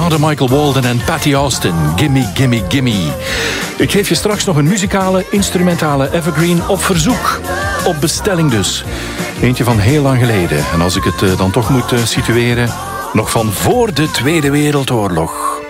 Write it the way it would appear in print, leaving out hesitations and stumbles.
hadden Michael Walden en Patty Austin. Gimme, gimme, gimme. Ik geef je straks nog een muzikale, instrumentale evergreen op verzoek. Op bestelling dus. Eentje van heel lang geleden. En als ik het dan toch moet situeren, nog van voor de Tweede Wereldoorlog.